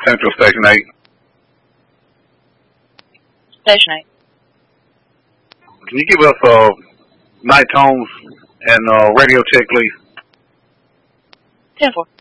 Central Station 8. Station 8. Can you give us night tones and radio check, please? 10-4.